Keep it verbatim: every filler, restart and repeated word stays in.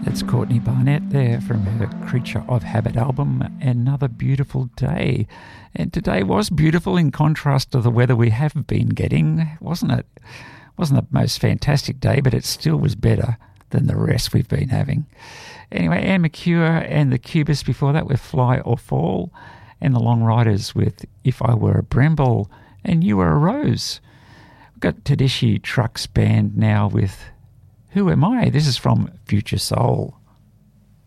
That's Courtney Barnett there from her Creature of Habit album, Another Beautiful Day. And today was beautiful in contrast to the weather we have been getting, wasn't it? Wasn't the most fantastic day, but it still was better than the rest we've been having. Anyway, Anne McCure and the Cubists before that with Fly or Fall, and the Long Riders with If I Were a Bramble and You Were a Rose. We've got Tedeschi Trucks Band now with Who Am I? This is from Future Soul.